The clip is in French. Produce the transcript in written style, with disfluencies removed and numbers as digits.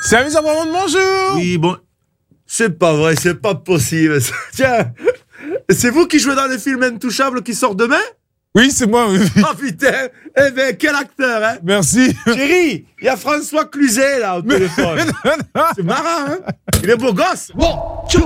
C'est Amusant Monde, bonjour. Oui, bon. C'est pas vrai, c'est pas possible. Tiens, c'est vous qui jouez dans le film Intouchable qui sort demain? Oui, c'est moi. Oui. Oh putain, eh ben quel acteur, hein? Merci. Chérie, il y a François Cluzet là au téléphone. C'est marrant, hein? Il est beau gosse.